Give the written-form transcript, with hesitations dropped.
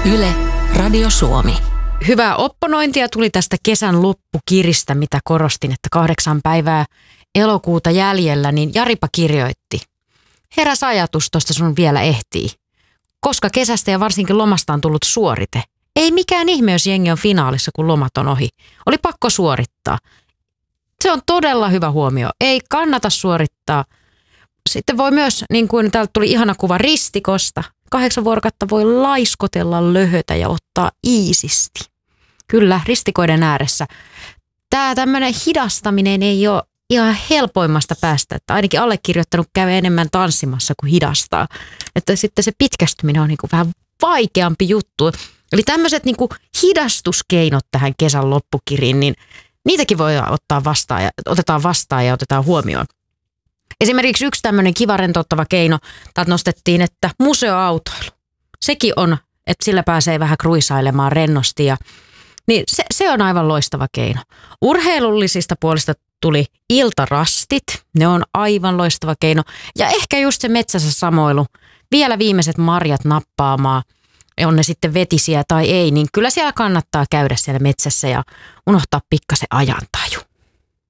Yle, Radio Suomi. Hyvää opponointia tuli tästä kesän loppukiristä, mitä korostin, että 8 päivää elokuuta jäljellä, niin Jaripa kirjoitti. Heräs ajatus, tosta sun vielä ehtii. Koska kesästä ja varsinkin lomasta on tullut suorite. Ei mikään ihme, jos jengi on finaalissa, kun lomat on ohi. Oli pakko suorittaa. Se on todella hyvä huomio. Ei kannata suorittaa. Sitten voi myös, niin kuin täältä tuli ihana kuva ristikosta, 8 vuorokautta voi laiskotella, löhötä ja ottaa iisisti. Kyllä, ristikoiden ääressä. Tämä tämmöinen hidastaminen ei ole ihan helpoimmasta päästä, että ainakin allekirjoittanut käy enemmän tanssimassa kuin hidastaa. Että sitten se pitkästyminen on niin kuin vähän vaikeampi juttu. Eli tämmöiset niin kuin hidastuskeinot tähän kesän loppukiriin, niin niitäkin voi ottaa vastaan ja otetaan huomioon. Esimerkiksi yksi tämmöinen kiva rentouttava keino, täältä nostettiin, että museoautoilu. Sekin on, että sillä pääsee vähän kruisailemaan rennosti niin se on aivan loistava keino. Urheilullisista puolista tuli iltarastit, ne on aivan loistava keino. Ja ehkä just se metsässä samoilu, vielä viimeiset marjat nappaamaan, on ne sitten vetisiä tai ei, niin kyllä siellä kannattaa käydä siellä metsässä ja unohtaa pikkasen ajantaju.